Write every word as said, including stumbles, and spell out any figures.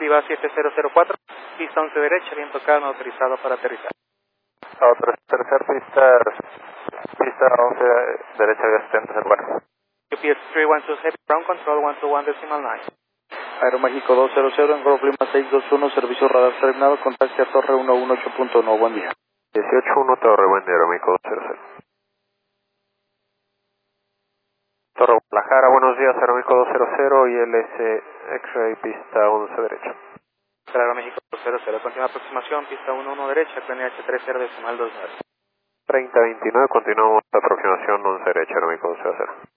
Viva siete cero cero cuatro, pista once derecha, viento calma, autorizado para aterrizar. Otra tercer pista, pista once derecha, vía setenta cero cuatro. U P S tres uno dos Heavy, ground control one two one decimal nine. Aeroméxico dos cero cero, en Golf Lima seis dos uno, servicio radar terminado, contacte a Torre ciento dieciocho punto uno, buen día. dieciocho uno Torre, buen día, Aeroméxico dos cero cero. Torre Guadalajara, buenos días, Aeroméxico dos cero cero y L S X-Ray, pista once derecha. Aeroméxico dos cero cero, continua aproximación, pista uno uno derecha, P N H tres cero decimal dos nueve. treinta veintinueve, continuamos la aproximación once derecha, Aeroméxico dos cero cero.